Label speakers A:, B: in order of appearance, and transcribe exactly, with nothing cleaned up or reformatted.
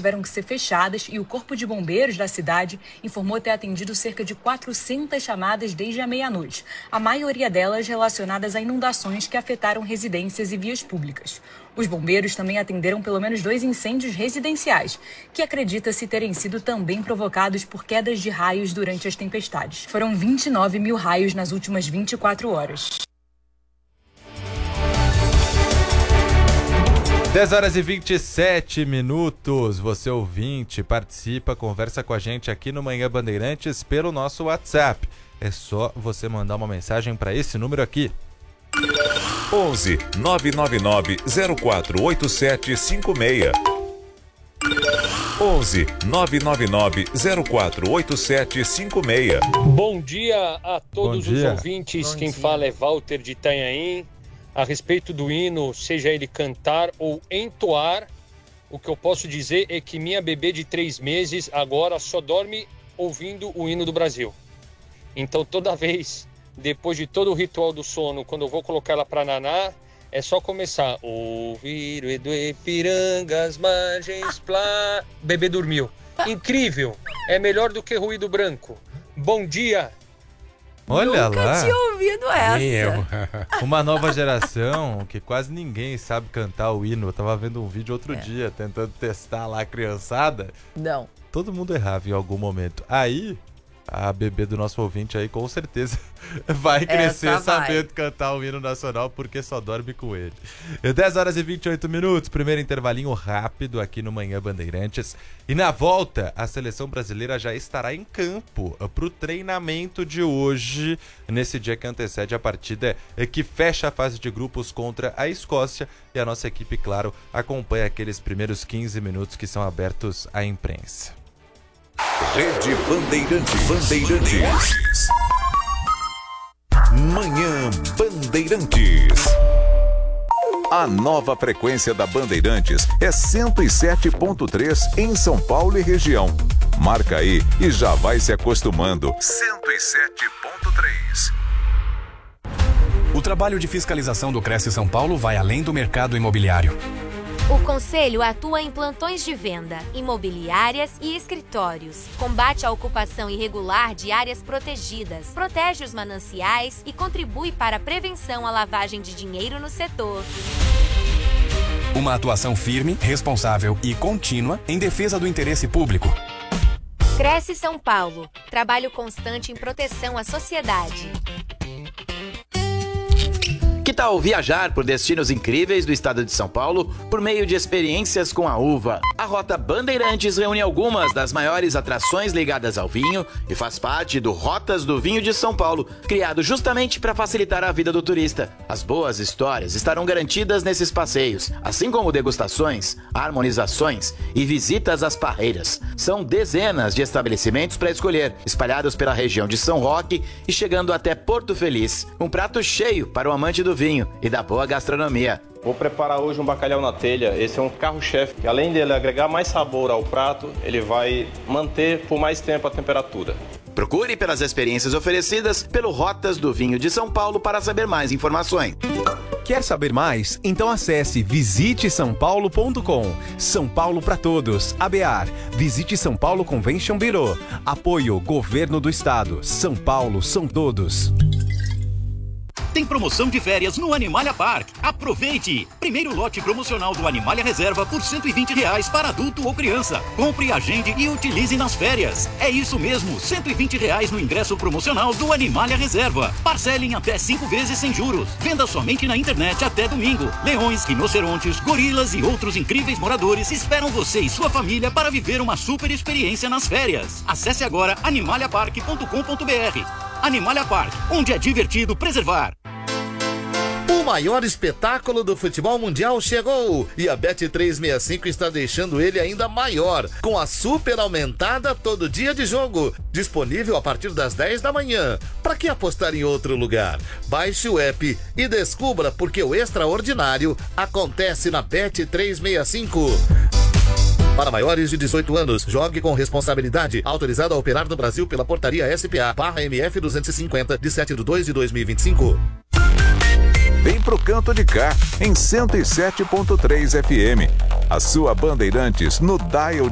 A: tiveram que ser fechadas e o Corpo de Bombeiros da cidade informou ter atendido cerca de quatrocentas chamadas desde a meia-noite, a maioria delas relacionadas a inundações que afetaram residências e vias públicas. Os bombeiros também atenderam pelo menos dois incêndios residenciais, que acredita-se terem sido também provocados por quedas de raios durante as tempestades. Foram vinte e nove mil raios nas últimas vinte e quatro horas.
B: dez horas e vinte e sete minutos. Você ouvinte, participa, conversa com a gente aqui no Manhã Bandeirantes pelo nosso WhatsApp. É só você mandar uma mensagem para esse número aqui.
C: onze nove nove nove zero quatro oito sete cinco seis. onze nove nove nove zero quatro oito sete cinco seis.
D: Bom dia a todos
B: Bom dia.
D: os ouvintes.
A: Bom
D: Quem
A: dia.
D: fala é Walter de Itanhaém. A respeito do hino, seja ele cantar ou entoar, o que eu posso dizer é que minha bebê de três meses agora só dorme ouvindo o hino do Brasil. Então toda vez, depois de todo o ritual do sono, quando eu vou colocar ela para nanar, é só começar. Ouvir o Edu Ipiranga, as margens, plá... Bebê dormiu. Incrível! É melhor do que ruído branco. Bom dia!
B: Olha
E: Nunca
B: lá,
E: tinha ouvido essa.
F: Nem eu.
B: uma nova geração que quase ninguém sabe cantar o hino. Eu tava vendo um vídeo outro
E: É.
B: dia, tentando testar lá a criançada.
E: Não.
B: Todo mundo errava em algum momento. Aí, a bebê do nosso ouvinte aí, com certeza, vai crescer
E: Essa vai.
B: sabendo cantar o hino nacional, porque só dorme com ele. dez horas e vinte e oito minutos, primeiro intervalinho rápido aqui no Manhã Bandeirantes. E na volta, a seleção brasileira já estará em campo para o treinamento de hoje, nesse dia que antecede a partida que fecha a fase de grupos contra a Escócia. E a nossa equipe, claro, acompanha aqueles primeiros quinze minutos que são abertos à imprensa.
C: Rede Bandeirantes. Bandeirantes. Manhã Bandeirantes. A nova frequência da Bandeirantes é cento e sete ponto três em São Paulo e região. Marca aí e já vai se acostumando. cento e sete ponto três.
G: O trabalho de fiscalização do Cresce São Paulo vai além do mercado imobiliário.
H: O Conselho atua em plantões de venda, imobiliárias e escritórios. Combate a ocupação irregular de áreas protegidas, protege os mananciais e contribui para a prevenção à lavagem de dinheiro no setor.
G: Uma atuação firme, responsável e contínua em defesa do interesse público.
H: Cresce São Paulo. Trabalho constante em proteção à sociedade.
I: Que tal viajar por destinos incríveis do estado de São Paulo por meio de experiências com a uva? A Rota Bandeirantes reúne algumas das maiores atrações ligadas ao vinho e faz parte do Rotas do Vinho de São Paulo, criado justamente para facilitar a vida do turista. As boas histórias estarão garantidas nesses passeios, assim como degustações, harmonizações e visitas às parreiras. São dezenas de estabelecimentos para escolher, espalhados pela região de São Roque e chegando até Porto Feliz. Um prato cheio para o amante do vinho e da boa gastronomia.
J: Vou preparar hoje um bacalhau na telha. Esse é um carro-chefe, que além dele agregar mais sabor ao prato, ele vai manter por mais tempo a temperatura.
I: Procure pelas experiências oferecidas pelo Rotas do Vinho de São Paulo para saber mais informações.
K: Quer saber mais? Então acesse visite são paulo ponto com. São Paulo para todos. A B E A R. Visite São Paulo Convention Bureau. Apoio Governo do Estado. São Paulo são todos.
L: Tem promoção de férias no Animalia Park. Aproveite! Primeiro lote promocional do Animalia Reserva por cento e vinte reais para adulto ou criança. Compre, agende e utilize nas férias. É isso mesmo, cento e vinte reais no ingresso promocional do Animalia Reserva. Parcele em até cinco vezes sem juros. Venda somente na internet até domingo. Leões, rinocerontes, gorilas e outros incríveis moradores esperam você e sua família para viver uma super experiência nas férias. Acesse agora animalia park ponto com ponto b r. Animalia Park, onde é divertido preservar.
M: O maior espetáculo do futebol mundial chegou e a Bet trezentos e sessenta e cinco está deixando ele ainda maior, com a super aumentada todo dia de jogo, disponível a partir das dez da manhã. Para que apostar em outro lugar? Baixe o app e descubra porque o extraordinário acontece na Bet trezentos e sessenta e cinco. Para maiores de dezoito anos, jogue com responsabilidade. Autorizado a operar no Brasil pela Portaria S P A barra M F duzentos e cinquenta, de sete de dois de dois mil e vinte e cinco.
C: Vem pro canto de cá, em cento e sete ponto três F M. A sua Bandeirantes no dial